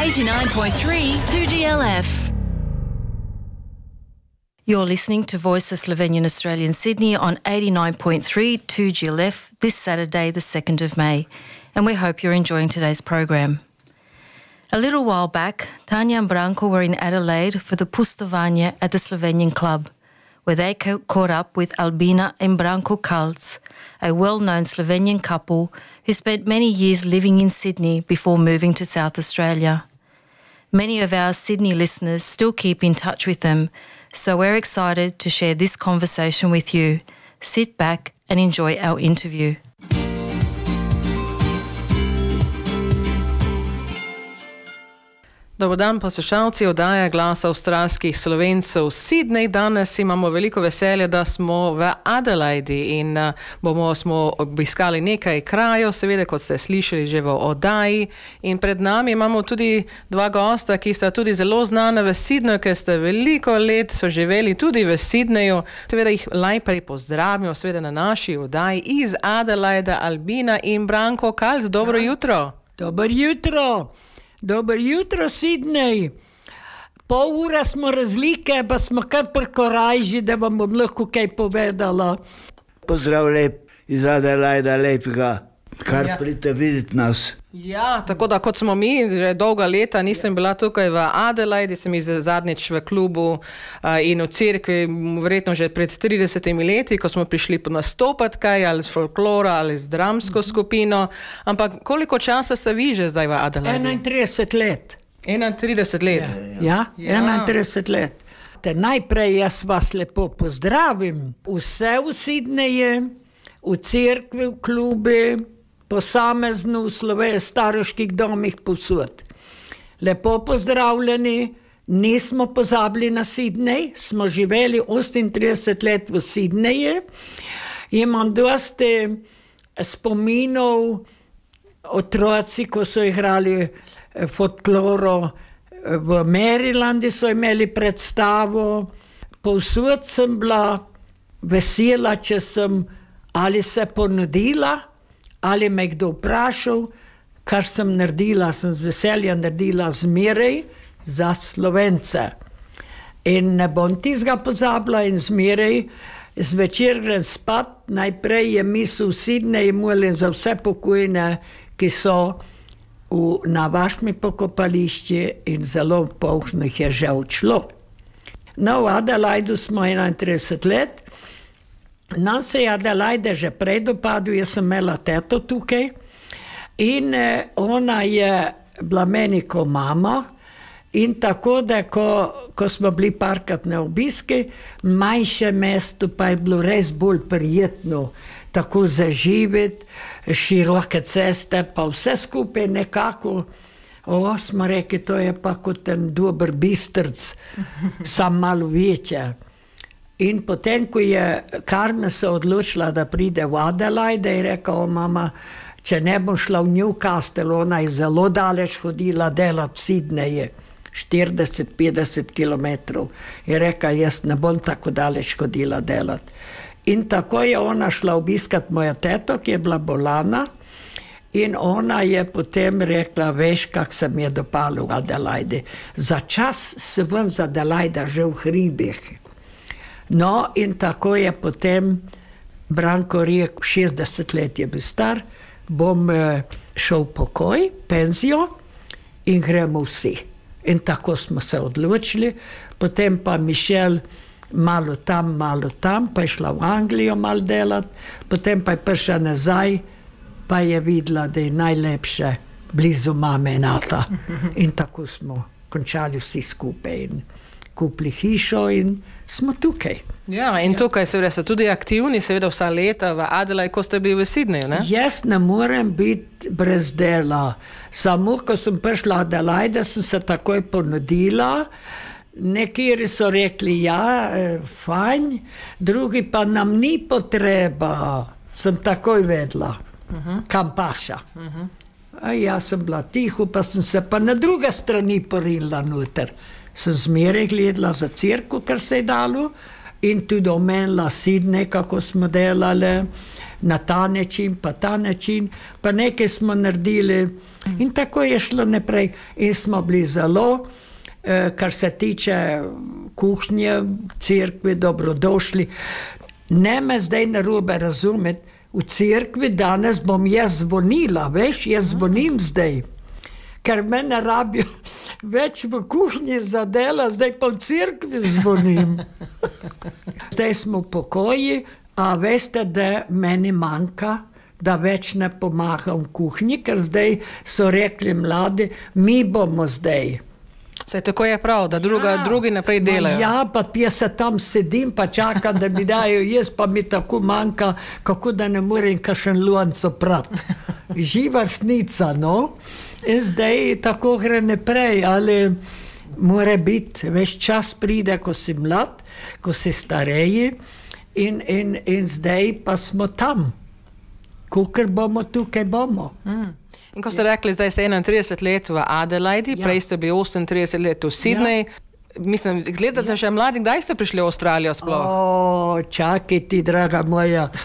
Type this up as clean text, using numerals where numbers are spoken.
89.3 2GLF. You're listening to Voice of Slovenian Australia in Sydney on 89.3 2GLF this Saturday, the 2nd of May, and we hope you're enjoying today's program. A little while back, Tanja and Branko were in Adelaide for the Pustovanje at the Slovenian Club, where they caught up with Albina and Branko Kalc, a well-known Slovenian couple who spent many years living in Sydney before moving to South Australia. Many of our Sydney listeners still keep in touch with them, so we're excited to share this conversation with you. Sit back and enjoy our interview. Dober dan, poslušalci oddaje Glas avstralskih Slovencev. Sydney, danes imamo veliko veselja, da smo v Adelaidi in smo obiskali nekaj krajev, seveda, kot ste slišali že v oddaji. In pred nami imamo tudi dva gosta, ki sta tudi zelo znana v Sydneyju, ker ste veliko let so živeli tudi v Sydneyju. Seveda jih najprej pozdravimo, seveda na naši oddaji iz Adelaida, Albina in Branko Kalc. Dobro jutro. Dobro jutro. Dobro jutro, Sydney. Pol ura smo razlike, pa smo kar prekorajži, da vam bom lahko kaj povedala. Pozdrav lep iz Adelaida, lepega, kar pridite videti nas. Ja, tako da kot smo mi, že dolga leta nisem bila tukaj v Adelaidi, sem zadnjič v klubu in v cerkvi, verjetno že pred 30 leti, ko smo prišli nastopati kaj, ali z folklora, ali z dramsko skupino. Ampak koliko časa ste vi že zdaj v Adelaidi? 31 let. 31 let? Ja, 31 let. Najprej jaz vas lepo pozdravim. Vse v Sydneyju, v cerkvi, v klubi, posamezno v staroških domih povsod. Lepo pozdravljeni, nismo pozabili na Sydney, smo živeli 38 let v Sydneyju. Imam dosti spominov, otroci, ko so igrali folkloro, v Marylandi so imeli predstavo, povsod sem bila vesela, če sem ali se ponudila, ali me kdo vprašal, kar sem naredila, sem z veseljem naredila zmeraj za Slovence. In ne bom tizga pozabila in zmeraj zvečer grem spat, najprej je misel v Sydneyju molim za vse pokojne, ki so na vašmi pokopališči in zelo polhnih je že odšlo. No, v Adelaidu smo 31 let. Nam se je Adelaide že prej dopadil, jaz sem imela teto tukaj in ona je bila meni ko mama in tako, da ko smo bili parkrat na obiski, manjše mesto pa je bilo res bolj prijetno, tako zaživeti, široke ceste, pa vse skupaj nekako, smo rekli, to je pa kot en dober Bistrc, sam malo večje. In potem, ko je Carmen se odločila, da pride v Adelaide, je rekla, mama, če ne bom šla v Newcastle, ona je zelo daleč hodila delati v Sydneyju, 40-50 kilometrov. Je rekla, jaz ne bom tako daleč hodila delati. In tako je ona šla obiskat moja teto, ki je bila bolana, in ona je potem rekla, veš, kak se mi je dopalo v Adelaide. Za čas se ven z Adelaida že v hribih. No, in tako je potem Branko rekel, 60 let je bil star, bom šel v pokoj, penzijo in gremo vsi. In tako smo se odločili, potem pa Mišel malo tam, pa je šla v Anglijo malo delati, potem pa je prišla nazaj, pa je videla, da je najlepše blizu mame in ata. In tako smo končali vsi skupaj in kupili hišo in smo tukaj. Ja, in tukaj seveda so tudi aktivni, seveda vsa leta v Adelaide, ko ste bili v Sydneyju, ne? Jaz ne morem biti brez dela. Samo, ko sem prišla v Adelaide, sem se takoj ponudila. Nekiri so rekli, ja, fajn, drugi pa nam ni potreba. Sem takoj vedela, kam paša. Jaz sem bila tiho, pa sem se pa na druge strani porinila noter. Sem zmeraj gledala za cerkev, kar se je dalo, in tudi omenila Sydney, kako smo delali. na ta način, pa ta način, pa nekaj smo naredili in tako je šlo naprej. In smo bili zelo, kar se tiče kuhnje, cerkvi, dobrodošli. Ne me zdaj narobe razumeti, v cerkvi danes bom jaz zvonila, veš, jaz zvonim zdaj. Ker me ne rabijo več v kuhinji za dela, zdaj pa v cerkvi zvonim. Zdaj smo v pokoji, a veste, da meni manjka, da več ne pomagam v kuhinji, ker zdaj so rekli mladi, mi bomo zdaj. Saj tako je prav, da drugi naprej delajo. Ja, pa jaz se tam sedim, pa čakam, da mi dajo jaz, pa mi tako manjka, kako da ne morem kakšen lonec oprati. Živa snica, no. In zdaj tako gre naprej, ali mora biti, veš, čas pride, ko si mlad, ko si stareji in zdaj pa smo tam. Kukor bomo, tukaj bomo. In ko ste rekli, zdaj ste 31 let v Adelaidi, prej ste bili 38 let v Sydney. Mislim, gledate še mladi, kdaj ste prišli v Avstralijo sploh? Čakaj ti, draga moja.